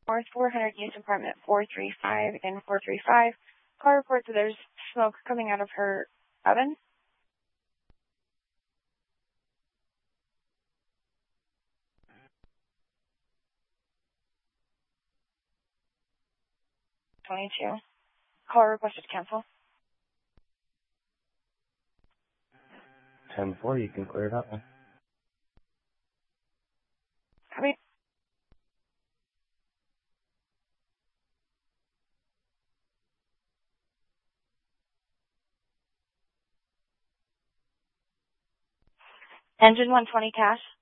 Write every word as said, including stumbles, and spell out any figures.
North four hundred East apartment four three five and four three five. Car reports that there's smoke coming out of her oven. twenty-two. Call requested cancel. ten four, you can clear it up. Copy. Engine one twenty cash.